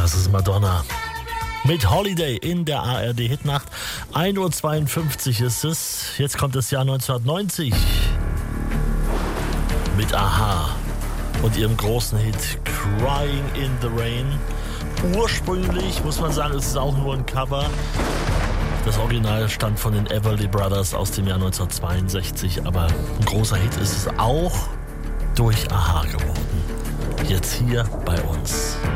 Das ist Madonna. Mit Holiday in der ARD-Hitnacht. 1:52 Uhr ist es. Jetzt kommt das Jahr 1990. Mit Aha und ihrem großen Hit Crying in the Rain. Ursprünglich, muss man sagen, ist es auch nur ein Cover. Das Original stammt von den Everly Brothers aus dem Jahr 1962. Aber ein großer Hit ist es auch durch Aha geworden. Jetzt hier bei uns.